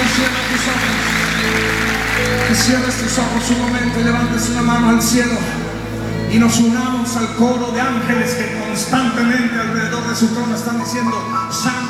cierra tus ojos. Que cierres tus ojos un momento y levantes una mano al cielo. Y nos unamos al coro de ángeles que constantemente alrededor de su trono están diciendo: Santo.